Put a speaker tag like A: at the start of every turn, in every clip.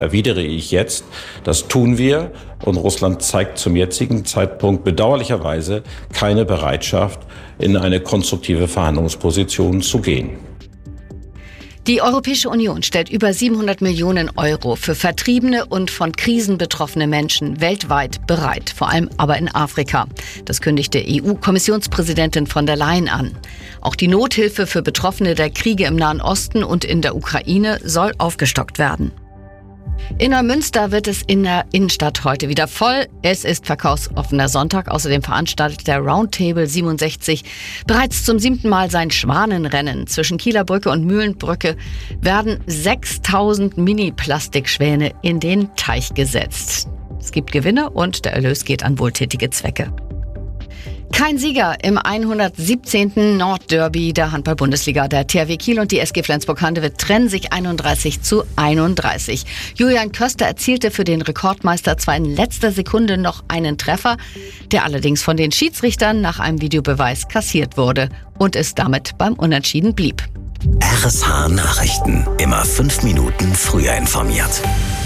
A: Erwidere ich jetzt, das tun wir, und Russland zeigt zum jetzigen Zeitpunkt bedauerlicherweise keine Bereitschaft, in eine konstruktive Verhandlungsposition zu gehen.
B: Die Europäische Union stellt über 700 Millionen Euro für vertriebene und von Krisen betroffene Menschen weltweit bereit, vor allem aber in Afrika. Das kündigte EU-Kommissionspräsidentin von der Leyen an. Auch die Nothilfe für Betroffene der Kriege im Nahen Osten und in der Ukraine soll aufgestockt werden. In Neumünster wird es in der Innenstadt heute wieder voll. Es ist verkaufsoffener Sonntag. Außerdem veranstaltet der Roundtable 67 bereits zum 7. Mal sein Schwanenrennen. Zwischen Kieler Brücke und Mühlenbrücke werden 6000 Mini-Plastikschwäne in den Teich gesetzt. Es gibt Gewinne und der Erlös geht an wohltätige Zwecke. Kein Sieger im 117. Nordderby der Handball-Bundesliga. Der THW Kiel und die SG Flensburg-Handewitt trennen sich 31:31. Julian Köster erzielte für den Rekordmeister zwar in letzter Sekunde noch einen Treffer, der allerdings von den Schiedsrichtern nach einem Videobeweis kassiert wurde und es damit beim Unentschieden blieb.
C: RSH Nachrichten. Immer 5 Minuten früher informiert.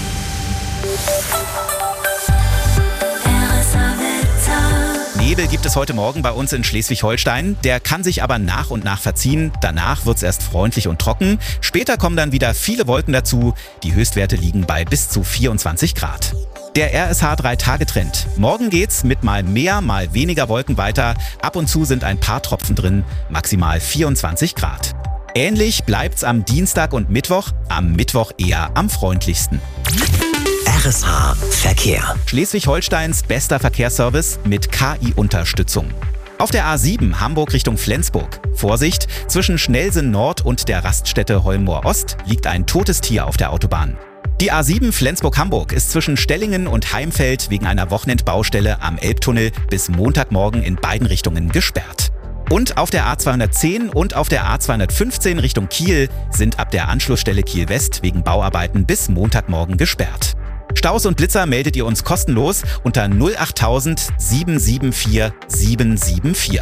D: Nebel gibt es heute Morgen bei uns in Schleswig-Holstein. Der kann sich aber nach und nach verziehen. Danach wird es erst freundlich und trocken. Später kommen dann wieder viele Wolken dazu. Die Höchstwerte liegen bei bis zu 24 Grad. Der RSH 3-Tage-Trend. Morgen geht's mit mal mehr, mal weniger Wolken weiter. Ab und zu sind ein paar Tropfen drin. Maximal 24 Grad. Ähnlich bleibt's am Dienstag und Mittwoch. Am Mittwoch eher am freundlichsten.
C: RSH Verkehr.
D: Schleswig-Holsteins bester Verkehrsservice mit KI-Unterstützung. Auf der A7 Hamburg Richtung Flensburg. Vorsicht, zwischen Schnellsen Nord und der Raststätte Holmoor Ost liegt ein totes Tier auf der Autobahn. Die A7 Flensburg-Hamburg ist zwischen Stellingen und Heimfeld wegen einer Wochenendbaustelle am Elbtunnel bis Montagmorgen in beiden Richtungen gesperrt. Und auf der A210 und auf der A215 Richtung Kiel sind ab der Anschlussstelle Kiel West wegen Bauarbeiten bis Montagmorgen gesperrt. Staus und Blitzer meldet ihr uns kostenlos unter 08000 774 774.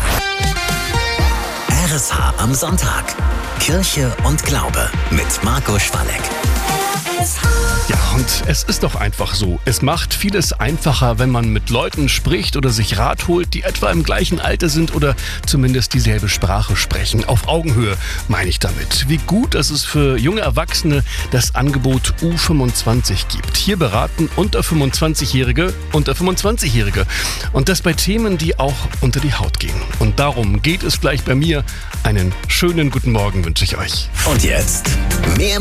C: RSH am Sonntag. Kirche und Glaube mit Marco Schwalek.
E: Ja, und es ist doch einfach so. Es macht vieles einfacher, wenn man mit Leuten spricht oder sich Rat holt, die etwa im gleichen Alter sind oder zumindest dieselbe Sprache sprechen. Auf Augenhöhe meine ich damit. Wie gut, dass es für junge Erwachsene das Angebot U25 gibt. Hier beraten unter 25-Jährige. Und das bei Themen, die auch unter die Haut gehen. Und darum geht es gleich bei mir. Einen schönen guten Morgen wünsche ich euch.
C: Und jetzt mehr